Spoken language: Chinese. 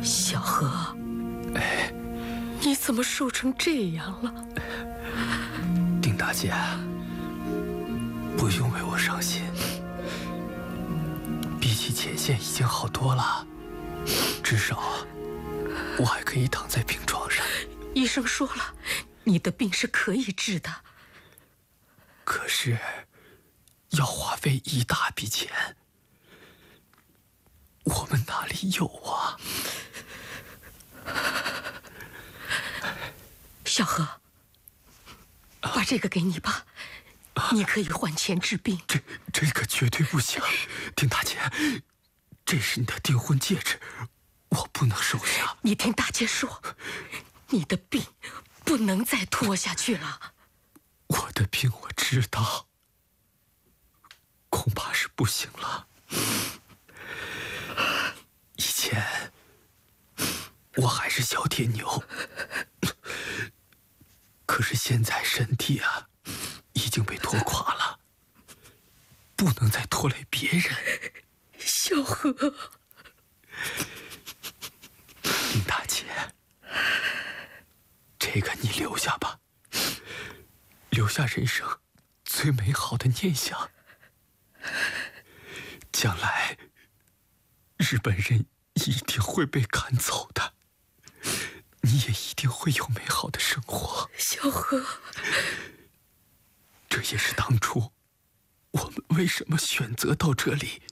小何，你怎么瘦成这样了？ 丁大姐，不用为我伤心，比起前线已经好多了，至少我还可以躺在病床上。 医生说了，你的病是可以治的。 可是要花费一大笔钱，我们哪里有啊？ 小何，把这个给你吧，你可以换钱治病。 这个绝对不行，丁大姐，这是你的订婚戒指，我不能收下。 你听大姐说，你的病不能再拖下去了。 我的病我知道，恐怕是不行了。以前我还是小铁牛，可是现在身体啊已经被拖垮了，不能再拖累别人。 小何， 林大姐，这个你留下吧，留下人生最美好的念想。将来日本人一定会被赶走的，你也一定会有美好的生活。 小何， 这也是当初我们为什么选择到这里